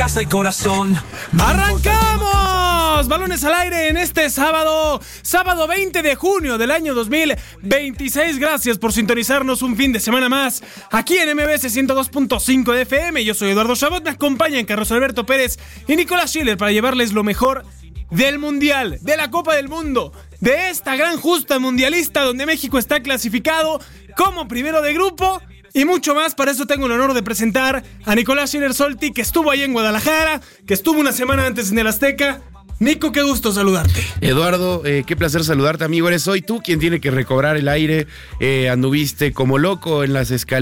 casa y corazón. ¡Arrancamos! Balones al aire en este sábado 20 de junio del año 2026. Gracias por sintonizarnos un fin de semana más aquí en MBS 102.5 de FM. Yo soy Eduardo Chabot, me acompañan Carlos Alberto Pérez y Nicolás Schiller para llevarles lo mejor del Mundial, de la Copa del Mundo, de esta gran justa mundialista donde México está clasificado como primero de grupo y mucho más. Para eso tengo el honor de presentar a Nicolás Schiller Solti, que estuvo ahí en Guadalajara, que estuvo una semana antes en el Azteca. Nico, qué gusto saludarte. Eduardo, qué placer saludarte, amigo. Eres hoy tú quien tiene que recobrar el aire. Anduviste como loco en las escaleras.